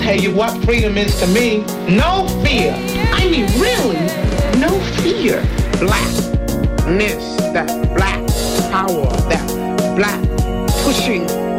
Tell you what freedom is to me. No fear. I mean, really, no fear. Blackness, that black power, that black pushing